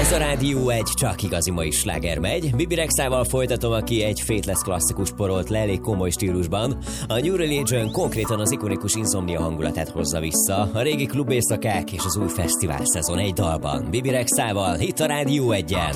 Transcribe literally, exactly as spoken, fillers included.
Ez a Rádió egy csak igazi mai sláger megy. Bibi Rexával folytatom, aki egy Faithless klasszikus porolt le elég komoly stílusban. A New Religion konkrétan az ikonikus Insomnia hangulatát hozza vissza. A régi klubészakák és az új fesztivál szezon egy dalban. Bibi Rexával, itt a Rádió egyen.